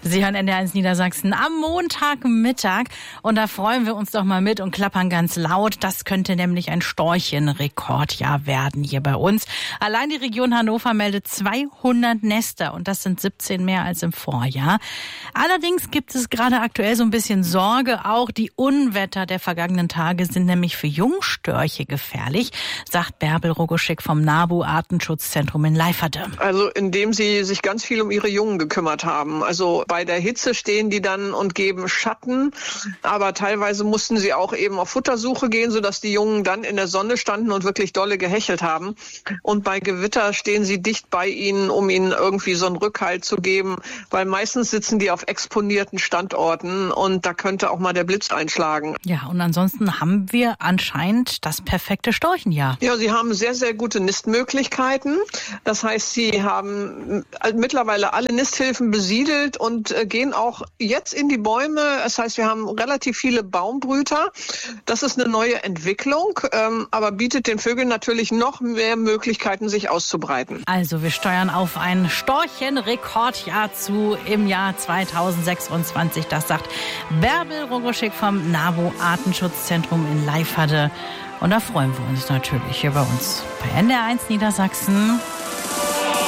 Sie hören NDR1 Niedersachsen am Montagmittag und da freuen wir uns doch mal mit und klappern ganz laut. Das könnte nämlich ein Storchenrekordjahr werden hier bei uns. Allein die Region Hannover meldet 200 Nester und das sind 17 mehr als im Vorjahr. Allerdings gibt es gerade aktuell so ein bisschen Sorge. Auch die Unwetter der vergangenen Tage sind nämlich für Jungstörche gefährlich, sagt Bärbel Rogoschek vom NABU Artenschutzzentrum in Leiferde. Also indem sie sich ganz viel um ihre Jungen gekümmert haben. Also bei der Hitze stehen die dann und geben Schatten, aber teilweise mussten sie auch eben auf Futtersuche gehen, sodass die Jungen dann in der Sonne standen und wirklich dolle gehechelt haben. Und bei Gewitter stehen sie dicht bei ihnen, um ihnen irgendwie so einen Rückhalt zu geben, weil meistens sitzen die auf exponierten Standorten und da könnte auch mal der Blitz einschlagen. Ja, und ansonsten haben wir anscheinend das perfekte Storchenjahr. Ja, sie haben sehr, sehr gute Nistmöglichkeiten. Das heißt, sie haben mittlerweile alle Nisthilfen besiedelt und gehen auch jetzt in die Bäume. Das heißt, wir haben relativ viele Baumbrüter. Das ist eine neue Entwicklung, aber bietet den Vögeln natürlich noch mehr Möglichkeiten, sich auszubreiten. Also wir steuern auf ein Storchenrekordjahr zu im Jahr 2026. Das sagt Bärbel Rogoschek vom NABU Artenschutzzentrum in Leiferde. Und da freuen wir uns natürlich hier bei uns bei NDR1 Niedersachsen.